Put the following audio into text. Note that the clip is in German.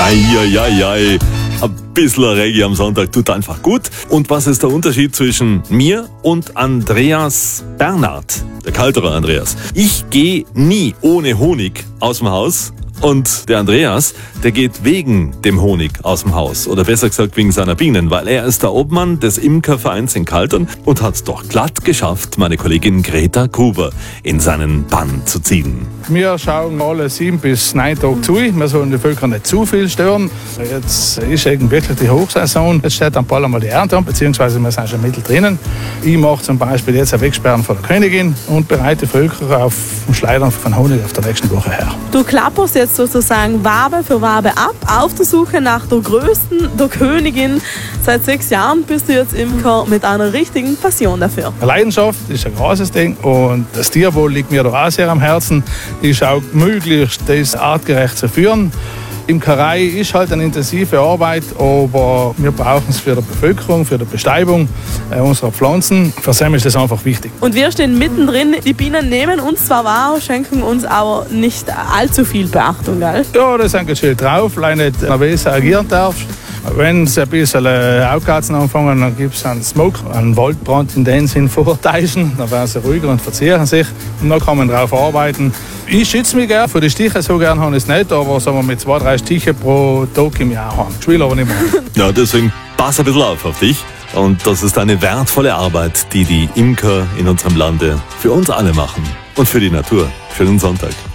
Eieiei. Ein bisschen Reggae am Sonntag tut einfach gut. Und was ist der Unterschied zwischen mir und Andreas Bernhard, der Kalterer Andreas? Ich gehe nie ohne Honig aus dem Haus. Und der Andreas, der geht wegen dem Honig aus dem Haus. Oder besser gesagt wegen seiner Bienen, weil er ist der Obmann des Imkervereins in Kaltern und hat es doch glatt geschafft, meine Kollegin Greta Gruber in seinen Bann zu ziehen. Wir schauen alle 7 bis 9 Tage zu. Wir sollen die Völker nicht zu viel stören. Jetzt ist eben wirklich die Hochsaison. Jetzt steht am Ball einmal die Ernte an, beziehungsweise wir sind schon mittendrin. Ich mache zum Beispiel jetzt ein Wegsperren von der Königin und bereite Völker auf dem Schleudern von Honig auf der nächsten Woche her. Du klapperst jetzt sozusagen Wabe für Wabe ab, auf der Suche nach der größten, der Königin. Seit 6 Jahren bist du jetzt Imker mit einer richtigen Passion dafür. Eine Leidenschaft ist ein großes Ding und das Tierwohl liegt mir da auch sehr am Herzen. Ich schaue möglichst, das artgerecht zu führen. Imkerei ist halt eine intensive Arbeit, aber wir brauchen es für die Bevölkerung, für die Bestäubung unserer Pflanzen. Für sie ist das einfach wichtig. Und wir stehen mittendrin. Die Bienen nehmen uns zwar wahr, schenken uns aber nicht allzu viel Beachtung, gell? Ja, da sind geschillt drauf, weil nicht nervös agieren darfst. Wenn sie ein bisschen Aukatzen anfangen, dann gibt es einen Smoke, einen Waldbrand in dem Sinn vortäuschen. Dann werden sie ruhiger und verzehren sich. Und dann kann man darauf arbeiten. Ich schütze mich gerne. Für die Stiche so gern habe ich es nicht, aber sagen wir, mit 2-3 Stichen pro Tag im Jahr haben. Ich will aber nicht mehr. Ja, deswegen pass ein bisschen auf dich. Und das ist eine wertvolle Arbeit, die die Imker in unserem Lande für uns alle machen. Und für die Natur. Schönen Sonntag.